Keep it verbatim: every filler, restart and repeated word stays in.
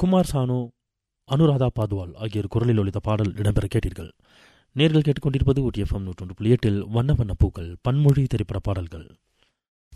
குமார் சானு, அனுராதா பாத்வால் ஆகியோர் குரலில் ஒலித்த பாடல் இடம்பெற கேட்டீர்கள். நேர்கள் கேட்டுக்கொண்டிருப்பது ஊட்டி எஃப்எம் நூற்றொன்று புள்ளி எட்டில் வண்ண வண்ண பூக்கள் பன்மொழி திரைப்பட பாடல்கள்.